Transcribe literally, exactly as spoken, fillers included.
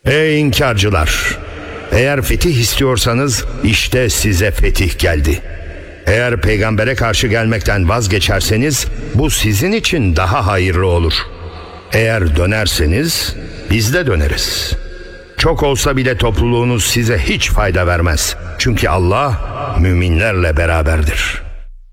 Ey inkarcılar! Eğer fetih istiyorsanız işte size fetih geldi. Eğer peygambere karşı gelmekten vazgeçerseniz bu sizin için daha hayırlı olur. Eğer dönerseniz biz de döneriz. Çok olsa bile topluluğunuz size hiç fayda vermez. Çünkü Allah müminlerle beraberdir.